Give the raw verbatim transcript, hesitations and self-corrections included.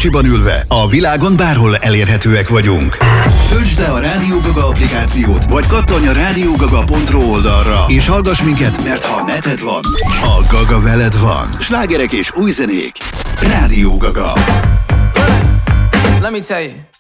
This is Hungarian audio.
kocsiban ülve, a világon bárhol elérhetőek vagyunk. Töltsd le a Rádió Gaga applikációt, vagy kattanj a rádiógaga pont ro oldalra, és hallgass minket, mert ha neted van, a Gaga veled van. Slágerek és új zenék. Rádió Gaga. Let me tell you.